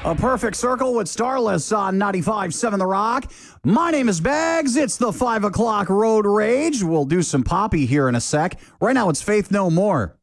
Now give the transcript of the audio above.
A Perfect Circle with Starless on 95.7 The Rock. My name is Bags. It's the 5 o'clock Road Rage. We'll do some Poppy here in a sec. Right now it's Faith No More.